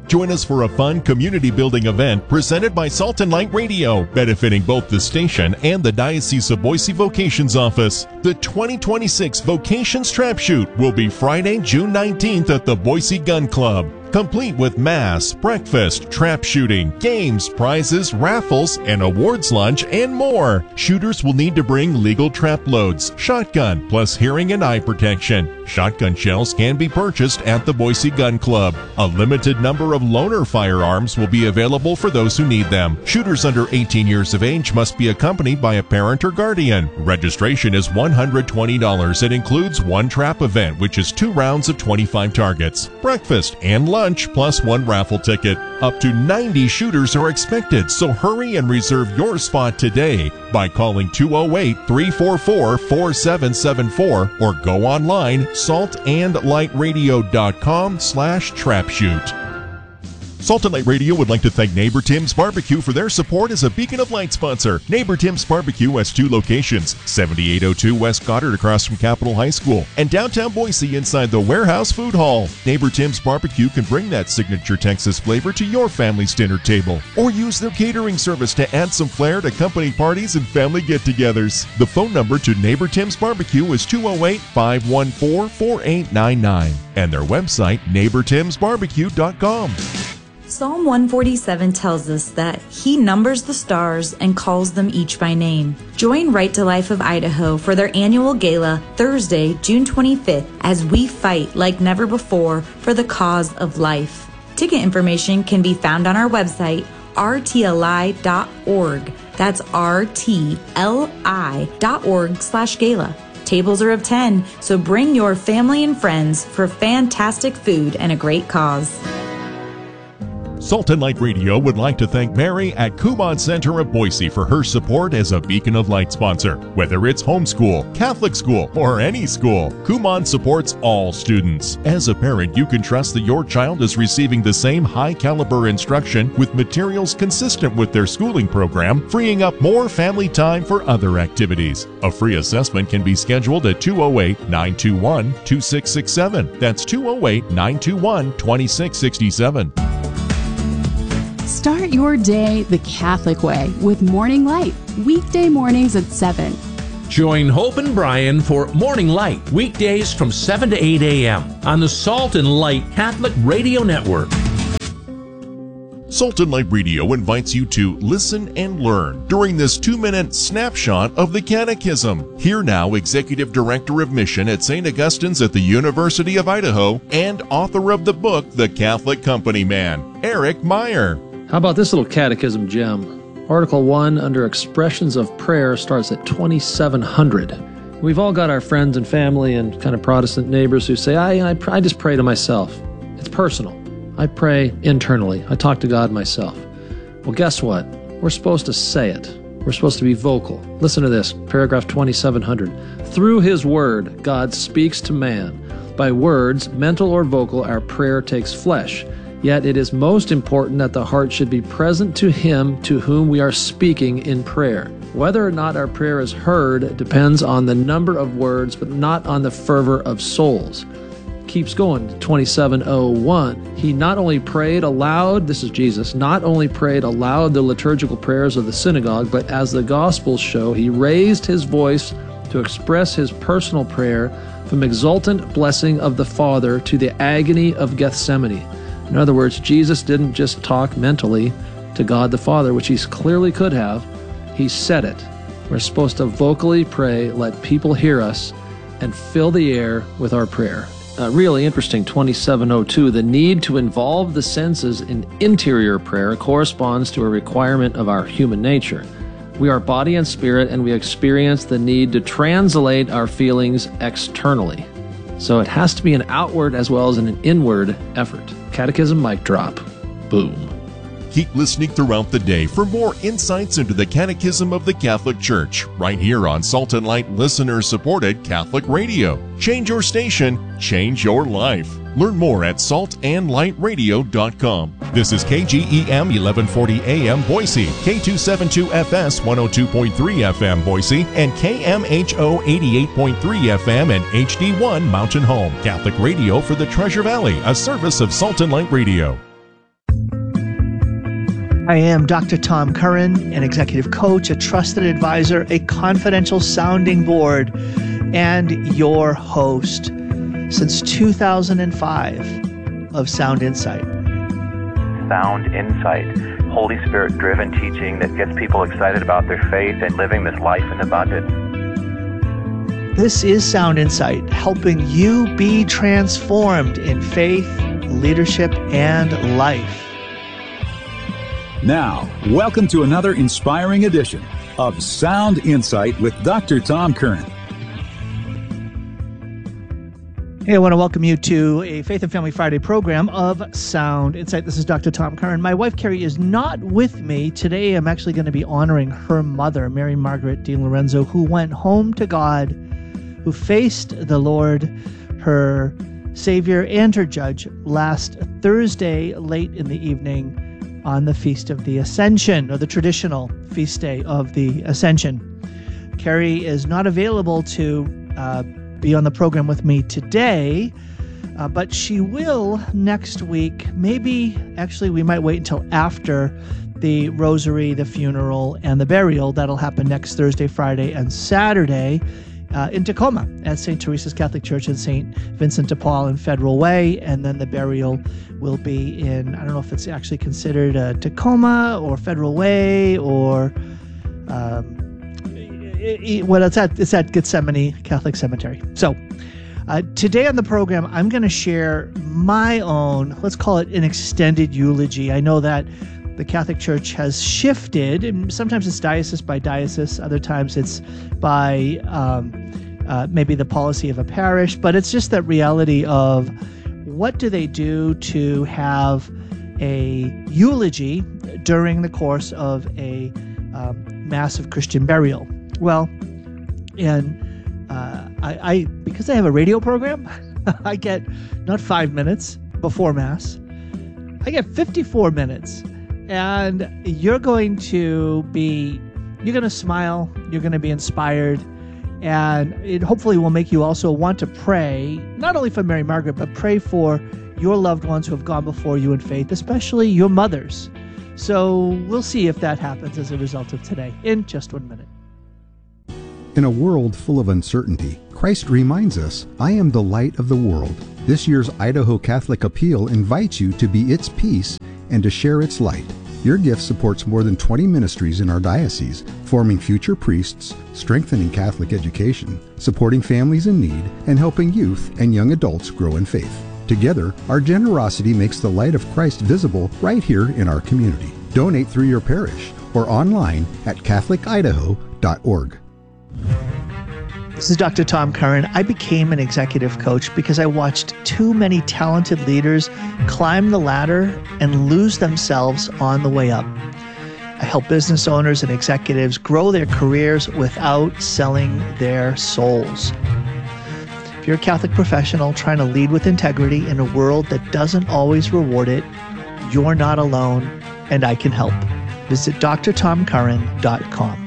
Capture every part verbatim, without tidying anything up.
Join us for a fun community-building event presented by Salt and Light Radio, benefiting both the station and the Diocese of Boise Vocations Office. The twenty twenty-six Vocations Trap Shoot will be Friday, June nineteenth at the Boise Gun Club, complete with mass, breakfast, trap shooting, games, prizes, raffles, an awards lunch, and more. Shooters will need to bring legal trap loads, shotgun, plus hearing and eye protection. Shotgun shells can be purchased at the Boise Gun Club. A limited number of loaner firearms will be available for those who need them. Shooters under eighteen years of age must be accompanied by a parent or guardian. Registration is one hundred twenty dollars. It includes one trap event, which is two rounds of twenty-five targets, breakfast, and lunch, plus one raffle ticket. Up to ninety shooters are expected, so hurry and reserve your spot today by calling two oh eight, three four four, four seven seven four or go online salt and light radio dot com slash trap shoot. Salt and Light Radio would like to thank Neighbor Tim's Barbecue for their support as a Beacon of Light sponsor. Neighbor Tim's Barbecue has two locations, seventy-eight oh two West Goddard across from Capitol High School, and downtown Boise inside the Warehouse Food Hall. Neighbor Tim's Barbecue can bring that signature Texas flavor to your family's dinner table, or use their catering service to add some flair to company parties and family get-togethers. The phone number to Neighbor Tim's Barbecue is two oh eight, five one four, four eight nine nine, and their website, neighbor tims barbecue dot com. Psalm one forty-seven tells us that He numbers the stars and calls them each by name. Join Right to Life of Idaho for their annual gala Thursday, June twenty-fifth, as we fight like never before for the cause of life. Ticket information can be found on our website, r t l i dot org. That's r t l i dot org slash gala. Tables are of ten, so bring your family and friends for fantastic food and a great cause. Salt and Light Radio would like to thank Mary at Kumon Center of Boise for her support as a Beacon of Light sponsor. Whether it's homeschool, Catholic school, or any school, Kumon supports all students. As a parent, you can trust that your child is receiving the same high-caliber instruction with materials consistent with their schooling program, freeing up more family time for other activities. A free assessment can be scheduled at two oh eight, nine two one, two six six seven. That's two oh eight, nine two one, two six six seven. Start your day the Catholic way with Morning Light, weekday mornings at seven. Join Hope and Brian for Morning Light, weekdays from seven to eight a.m. on the Salt and Light Catholic Radio Network. Salt and Light Radio invites you to listen and learn during this two-minute snapshot of the Catechism. Here now, Executive Director of Mission at Saint Augustine's at the University of Idaho and author of the book, The Catholic Company Man, Eric Meyer. How about this little catechism gem? Article one under Expressions of Prayer starts at twenty-seven hundred. We've all got our friends and family and kind of Protestant neighbors who say, I, I, I just pray to myself. It's personal. I pray internally. I talk to God myself. Well, guess what? We're supposed to say it. We're supposed to be vocal. Listen to this, paragraph twenty-seven hundred. Through His Word, God speaks to man. By words, mental or vocal, our prayer takes flesh. Yet it is most important that the heart should be present to Him to whom we are speaking in prayer. Whether or not our prayer is heard depends on the number of words, but not on the fervor of souls. Keeps going, twenty-seven oh one. He not only prayed aloud, this is Jesus, not only prayed aloud the liturgical prayers of the synagogue, but as the Gospels show, He raised His voice to express His personal prayer from exultant blessing of the Father to the agony of Gethsemane. In other words, Jesus didn't just talk mentally to God the Father, which He clearly could have. He said it. We're supposed to vocally pray, let people hear us, and fill the air with our prayer. Uh, really interesting, twenty-seven oh two. The need to involve the senses in interior prayer corresponds to a requirement of our human nature. We are body and spirit, and we experience the need to translate our feelings externally. So it has to be an outward as well as an inward effort. Catechism mic drop. Boom. Keep listening throughout the day for more insights into the Catechism of the Catholic Church, right here on Salt and Light listener-supported Catholic Radio. Change your station, change your life. Learn more at salt and light radio dot com. This is K G E M eleven forty A M Boise, K two seventy-two F S one oh two point three F M Boise, and K M H O eighty-eight point three F M and H D one Mountain Home. Catholic Radio for the Treasure Valley, a service of Salt and Light Radio. I am Doctor Tom Curran, an executive coach, a trusted advisor, a confidential sounding board, and your host since two thousand five of Sound Insight. Sound Insight, Holy Spirit-driven teaching that gets people excited about their faith and living this life in abundance. This is Sound Insight, helping you be transformed in faith, leadership, and life. Now, welcome to another inspiring edition of Sound Insight with Doctor Tom Curran. Hey, I want to welcome you to a Faith and Family Friday program of Sound Insight. This is Doctor Tom Curran. My wife, Carrie, is not with me. Today, I'm actually going to be honoring her mother, Mary Margaret DiLorenzo, who went home to God, who faced the Lord, her Savior and her Judge, last Thursday late in the evening on the Feast of the Ascension, or the traditional feast day of the Ascension. Carrie is not available to uh, be on the program with me today, uh, but she will next week. Maybe, actually, we might wait until after the rosary, the funeral, and the burial. That'll happen next Thursday, Friday, and Saturday uh, in Tacoma at Saint Teresa's Catholic Church in Saint Vincent de Paul in Federal Way, and then the burial will be in, I don't know if it's actually considered a Tacoma or Federal Way or um, it, it, well, it's at, it's at Gethsemane Catholic Cemetery. So uh, today on the program, I'm going to share my own, let's call it an extended eulogy. I know that the Catholic Church has shifted, and sometimes it's diocese by diocese, other times it's by um, uh, maybe the policy of a parish, but it's just that reality of what do they do to have a eulogy during the course of a um, massive Christian burial? Well, and uh, I, I because I have a radio program, I get not five minutes before Mass, I get fifty-four minutes, and you're going to be, you're going to smile, you're going to be inspired, and it hopefully will make you also want to pray, not only for Mary Margaret, but pray for your loved ones who have gone before you in faith, especially your mothers. So we'll see if that happens as a result of today in just one minute. In a world full of uncertainty, Christ reminds us, I am the light of the world. This year's Idaho Catholic Appeal invites you to be its peace and to share its light. Your gift supports more than twenty ministries in our diocese, forming future priests, strengthening Catholic education, supporting families in need, and helping youth and young adults grow in faith. Together, our generosity makes the light of Christ visible right here in our community. Donate through your parish or online at catholic idaho dot org. This is Doctor Tom Curran. I became an executive coach because I watched too many talented leaders climb the ladder and lose themselves on the way up. I help business owners and executives grow their careers without selling their souls. If you're a Catholic professional trying to lead with integrity in a world that doesn't always reward it, you're not alone, and I can help. Visit d r tom curran dot com.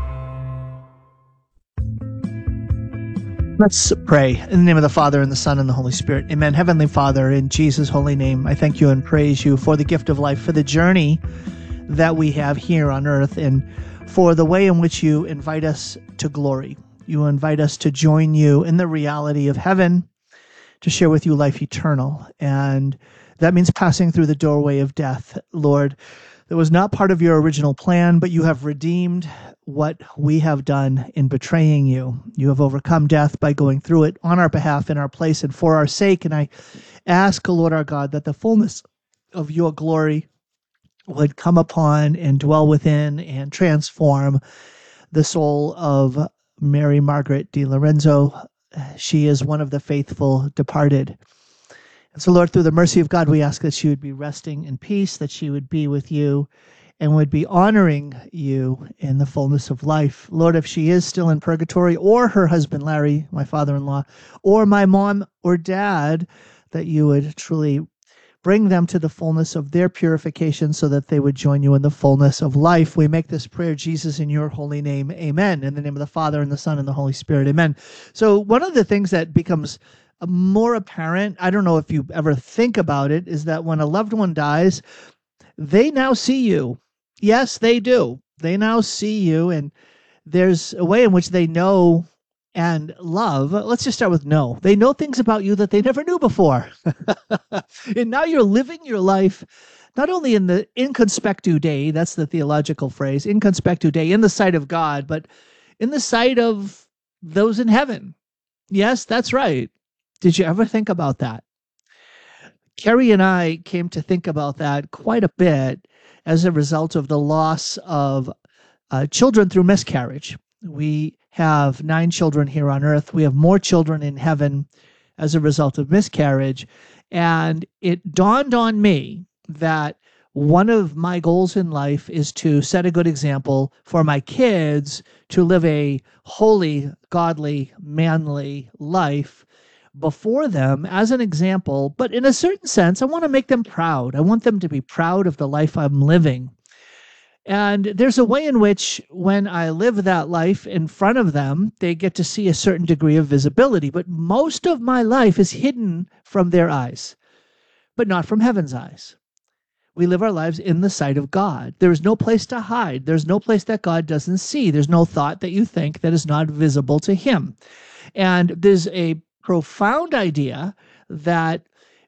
Let's pray. In the name of the Father, and the Son, and the Holy Spirit. Amen. Heavenly Father, in Jesus' holy name, I thank you and praise you for the gift of life, for the journey that we have here on earth, and for the way in which you invite us to glory. You invite us to join you in the reality of heaven, to share with you life eternal. And that means passing through the doorway of death. Lord, that was not part of your original plan, but you have redeemed what we have done in betraying you. You have overcome death by going through it on our behalf, in our place, and for our sake. And I ask, Lord our God, that the fullness of your glory would come upon and dwell within and transform the soul of Mary Margaret DiLorenzo. She is one of the faithful departed. And so, Lord, through the mercy of God, we ask that she would be resting in peace, that she would be with you and would be honoring you in the fullness of life. Lord, if she is still in purgatory, or her husband, Larry, my father-in-law, or my mom or dad, that you would truly bring them to the fullness of their purification so that they would join you in the fullness of life. We make this prayer, Jesus, in your holy name. Amen. In the name of the Father, and the Son, and the Holy Spirit. Amen. So one of the things that becomes more apparent, I don't know if you ever think about it, is that when a loved one dies, they now see you. Yes, they do. They now see you, and there's a way in which they know and love. Let's just start with know. They know things about you that they never knew before. And now you're living your life not only in the in conspectu Dei, that's the theological phrase, in conspectu Dei, in the sight of God, but in the sight of those in heaven. Yes, that's right. Did you ever think about that? Carrie and I came to think about that quite a bit as a result of the loss of uh, children through miscarriage. We have nine children here on earth. We have more children in heaven as a result of miscarriage. And it dawned on me that one of my goals in life is to set a good example for my kids to live a holy, godly, manly life before them as an example. But in a certain sense, I want to make them proud. I want them to be proud of the life I'm living. And there's a way in which when I live that life in front of them, they get to see a certain degree of visibility. But most of my life is hidden from their eyes, but not from heaven's eyes. We live our lives in the sight of God. There is no place to hide. There's no place that God doesn't see. There's no thought that you think that is not visible to him. And there's a profound idea that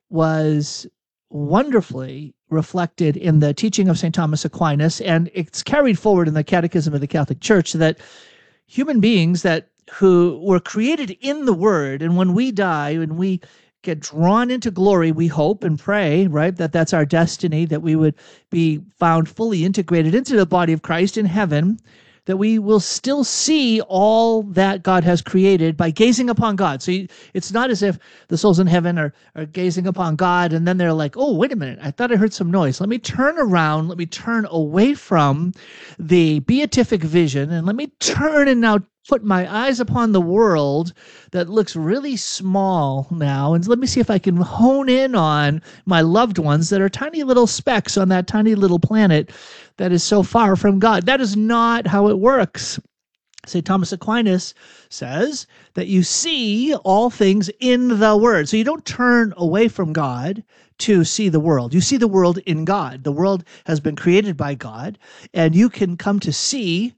was wonderfully reflected in the teaching of Saint Thomas Aquinas, and it's carried forward in the Catechism of the Catholic Church, that human beings that who were created in the Word, and when we die and we get drawn into glory, we hope and pray, right, that that's our destiny, that we would be found fully integrated into the body of Christ in heaven, that we will still see all that God has created by gazing upon God. So you, it's not as if the souls in heaven are, are gazing upon God and then they're like, oh, wait a minute, I thought I heard some noise. Let me turn around, let me turn away from the beatific vision, and let me turn and now put my eyes upon the world that looks really small now, and let me see if I can hone in on my loved ones that are tiny little specks on that tiny little planet that is so far from God. That is not how it works. Saint Thomas Aquinas says that you see all things in the Word. So you don't turn away from God to see the world. You see the world in God. The world has been created by God, and you can come to see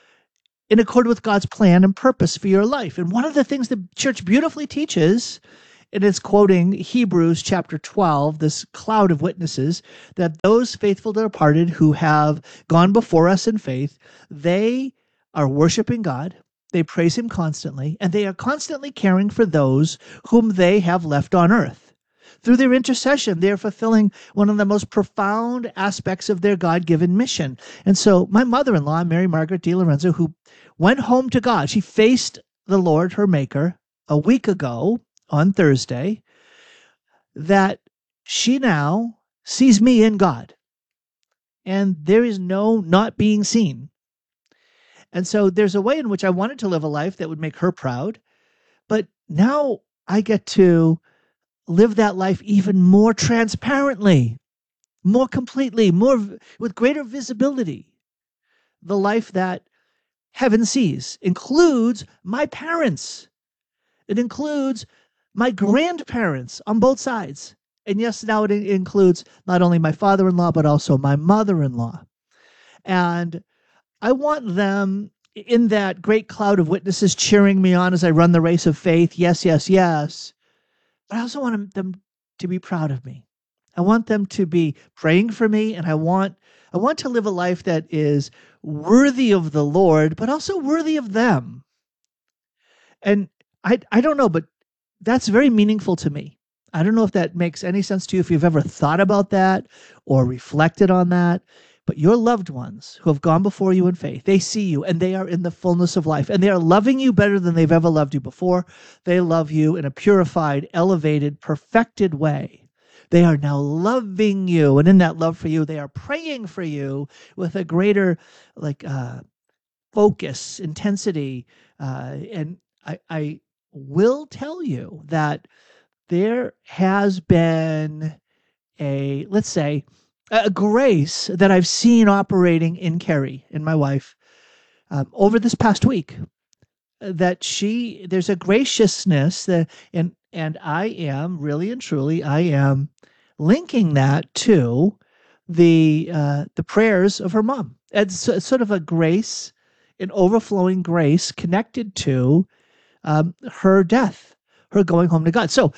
in accord with God's plan and purpose for your life. And one of the things the church beautifully teaches, and it's quoting Hebrews chapter twelve, this cloud of witnesses, that those faithful departed who have gone before us in faith, they are worshiping God, they praise him constantly, and they are constantly caring for those whom they have left on earth. Through their intercession, they are fulfilling one of the most profound aspects of their God-given mission. And so my mother-in-law, Mary Margaret Di Lorenzo, who went home to God, she faced the Lord, her maker, a week ago on Thursday, that she now sees me in God. And there is no not being seen. And so there's a way in which I wanted to live a life that would make her proud. But now I get to live that life even more transparently, more completely, more with greater visibility. The life that heaven sees includes my parents. It includes my grandparents on both sides. And yes, now it includes not only my father-in-law, but also my mother-in-law. And I want them in that great cloud of witnesses cheering me on as I run the race of faith. Yes, yes, yes. But I also want them to be proud of me. I want them to be praying for me, and I want I want to live a life that is worthy of the Lord, but also worthy of them. And I I don't know, but that's very meaningful to me. I don't know if that makes any sense to you, if you've ever thought about that or reflected on that. But your loved ones who have gone before you in faith, they see you and they are in the fullness of life, and they are loving you better than they've ever loved you before. They love you in a purified, elevated, perfected way. They are now loving you, and in that love for you, they are praying for you with a greater like uh, focus, intensity. Uh, and I, I will tell you that there has been a, let's say, a grace that I've seen operating in Carrie, in my wife, um, over this past week. That she, there's a graciousness that, and and I am really and truly, I am linking that to the uh, the prayers of her mom. It's, it's sort of a grace, an overflowing grace connected to um, her death, her going home to God. So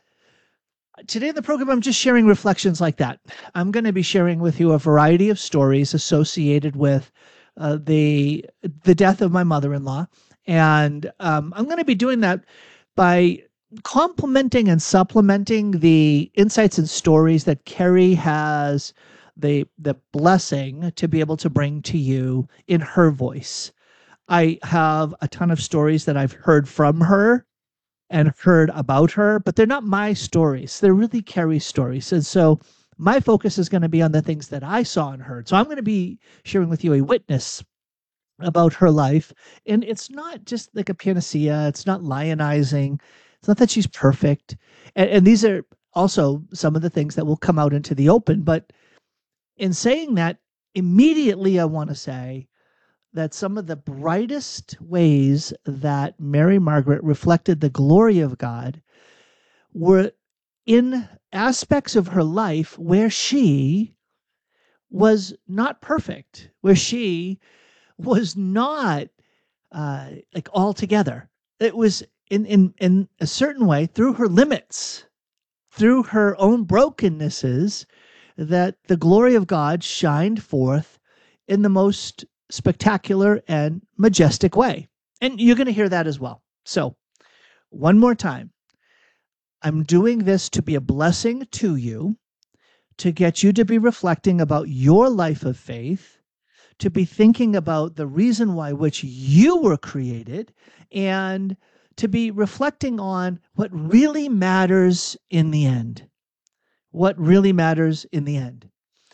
today in the program, I'm just sharing reflections like that. I'm going to be sharing with you a variety of stories associated with uh, the the death of my mother-in-law, and um, I'm going to be doing that by complementing and supplementing the insights and stories that Carrie has the the blessing to be able to bring to you in her voice. I have a ton of stories that I've heard from her and heard about her, but they're not my stories. They're really Carrie's stories. And so my focus is going to be on the things that I saw and heard. So I'm going to be sharing with you a witness about her life. And it's not just like a panacea. It's not lionizing. It's not that she's perfect. And, and these are also some of the things that will come out into the open. But in saying that, immediately I want to say that some of the brightest ways that Mary Margaret reflected the glory of God were in aspects of her life where she was not perfect, where she was not uh, like all together. It was in, in, in a certain way, through her limits, through her own brokennesses, that the glory of God shined forth in the most spectacular and majestic way. And you're going to hear that as well. So one more time, I'm doing this to be a blessing to you, to get you to be reflecting about your life of faith, to be thinking about the reason why which you were created, and to be reflecting on what really matters in the end. What really matters in the end.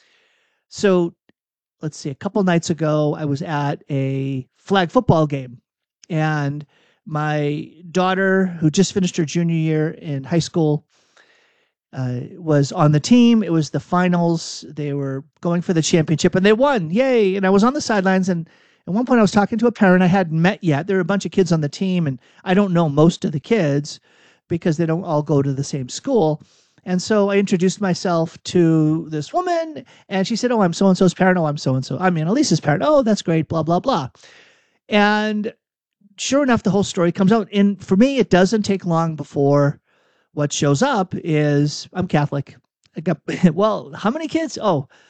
So let's see, a couple nights ago, I was at a flag football game, and my daughter, who just finished her junior year in high school, uh, was on the team. It was the finals. They were going for the championship, and they won. Yay. And I was on the sidelines, and at one point I was talking to a parent I hadn't met yet. There were a bunch of kids on the team, and I don't know most of the kids because they don't all go to the same school. And so I introduced myself to this woman, and she said, oh, I'm so-and-so's parent. Oh, I'm so-and-so. I'm Annalise's parent. Oh, that's great, blah, blah, blah. And sure enough, the whole story comes out. And for me, it doesn't take long before what shows up is I'm Catholic. I got, well, how many kids? Oh,